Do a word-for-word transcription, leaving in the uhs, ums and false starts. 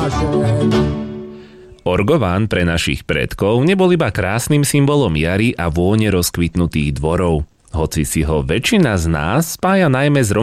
Orgován pre našich predkov nebol iba krásnym symbolom jary a vône rozkvitnutých dvorov. Hoci si ho väčšina z nás spája najmä s